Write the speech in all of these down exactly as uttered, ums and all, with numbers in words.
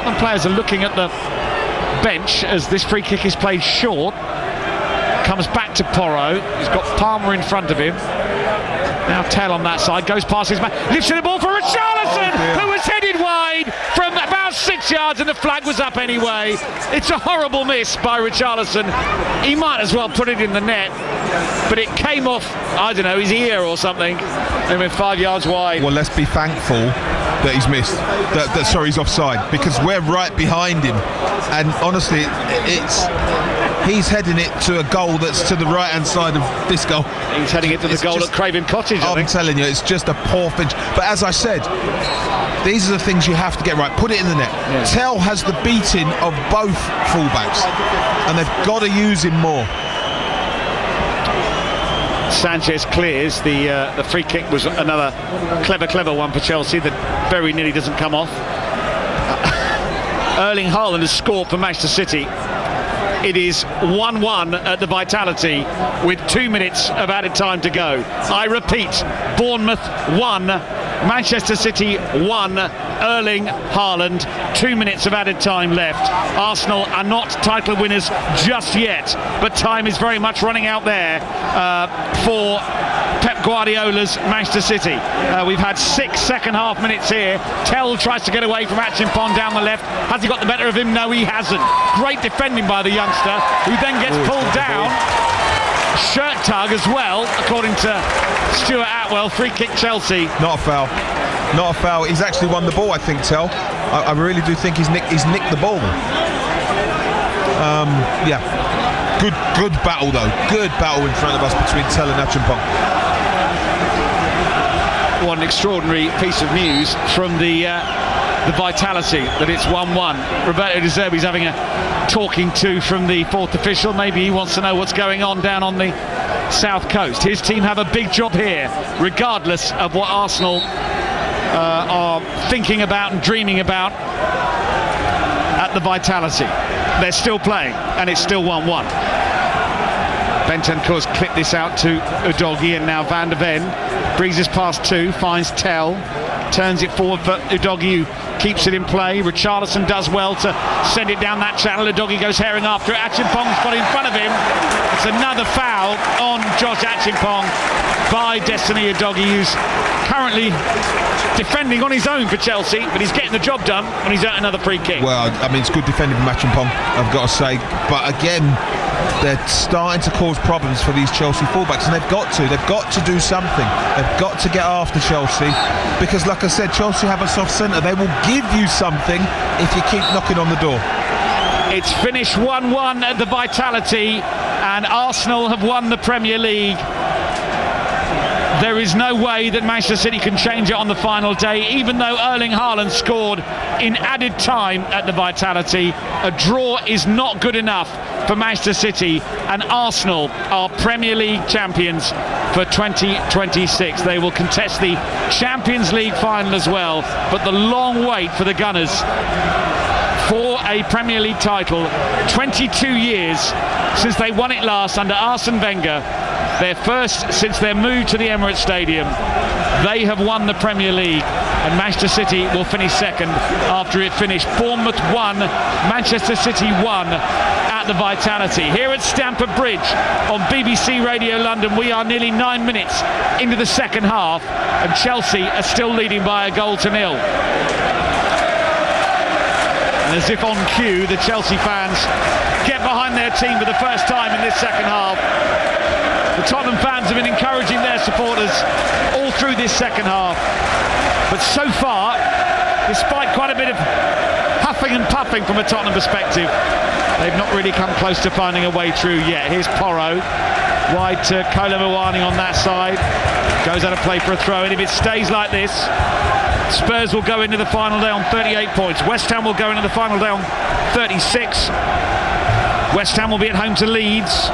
Tottenham players are looking at the bench as this free kick is played short. Comes back to Porro. He's got Palmer in front of him. Now Tell on that side, goes past his man, lifts the ball for Richarlison, oh who was headed wide from about six yards, and the flag was up anyway. It's a horrible miss by Richarlison. He might as well put it in the net, but it came off, I don't know, his ear or something, and went five yards wide. Well, let's be thankful that he's missed. That, that sorry, he's offside, because we're right behind him, and honestly, it's. He's heading it to a goal that's to the right-hand side of this goal. He's heading it to the it's goal just, at Craven Cottage, I I'm think. telling you, it's just a poor finish. But as I said, these are the things you have to get right. Put it in the net. Yeah. Tell has the beating of both fullbacks, and they've got to use him more. Sanchez clears. The uh, the free kick was another clever, clever one for Chelsea that very nearly doesn't come off. Erling Haaland has scored for Manchester City. It is one one at the Vitality with two minutes of added time to go. I repeat, Bournemouth one, Manchester City one, Erling Haaland, two minutes of added time left. Arsenal are not title winners just yet, but time is very much running out there uh, for Pep Guardiola's Manchester City. Uh, we've had six second half minutes here. Tell tries to get away from Achimpong down the left. Has he got the better of him? No, he hasn't. Great defending by the youngster, who then gets pulled down. Shirt tug as well, according to Stuart Atwell. Free kick Chelsea. Not a foul. Not a foul. He's actually won the ball, I think, Tell. I, I really do think he's nicked, he's nicked the ball. Um, yeah. Good, good battle though. Good battle in front of us between Tell and Achimpong. One extraordinary piece of news from the uh, the Vitality, that it's one one. Roberto De Zerbi's having a talking to from the fourth official. Maybe he wants to know what's going on down on the south coast. His team have a big job here, regardless of what Arsenal uh, are thinking about and dreaming about at the Vitality. They're still playing, and it's still one one. Bentancur's clipped this out to Udogie, and now Van de Ven breezes past two, finds Tell, turns it forward for Udogie, who keeps it in play. Richarlison does well to send it down that channel. Udogie goes herring after it. Achimpong's got in front of him. It's another foul on Josh Achimpong by Destiny Udogie, who's currently defending on his own for Chelsea, but he's getting the job done when he's at another free kick. Well, I mean, it's good defending from Achimpong, I've got to say, but again, they're starting to cause problems for these Chelsea fullbacks, and they've got to, they've got to do something. They've got to get after Chelsea, because like I said, Chelsea have a soft centre. They will give you something if you keep knocking on the door. It's finished one one at the Vitality, and Arsenal have won the Premier League. There is no way that Manchester City can change it on the final day, even though Erling Haaland scored in added time at the Vitality. A draw is not good enough for Manchester City, and Arsenal are Premier League champions for twenty twenty-six. They will contest the Champions League final as well, but the long wait for the Gunners for a Premier League title, twenty-two years since they won it last under Arsene Wenger, their first since their move to the Emirates Stadium. They have won the Premier League, and Manchester City will finish second after it finished Bournemouth one, Manchester City one at the Vitality. Here at Stamford Bridge on B B C Radio London, we are nearly nine minutes into the second half, and Chelsea are still leading by a goal to nil. And as if on cue, the Chelsea fans get behind their team for the first time in this second half. The Tottenham fans have been encouraging their supporters all through this second half. But so far, despite quite a bit of huffing and puffing from a Tottenham perspective, they've not really come close to finding a way through yet. Here's Porro, wide to Kolo Muani on that side. Goes out of play for a throw, and if it stays like this, Spurs will go into the final day on thirty-eight points. West Ham will go into the final day on thirty-six. West Ham will be at home to Leeds,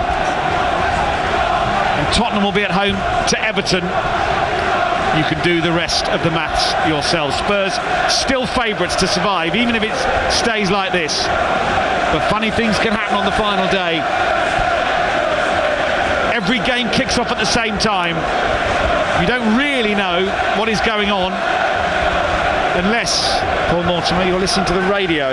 and Tottenham will be at home to Everton. You can do the rest of the maths yourself. Spurs still favourites to survive, even if it stays like this. But funny things can happen on the final day. Every game kicks off at the same time. You don't really know what is going on unless, Paul Mortimer, you're listening to the radio.